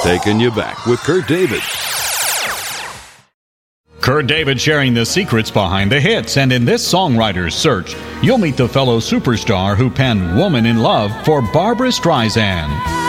Taking you back with Kurt David. Kurt David sharing the secrets behind the hits, and in this songwriter's search, you'll meet the fellow superstar who penned Woman in Love for Barbra Streisand.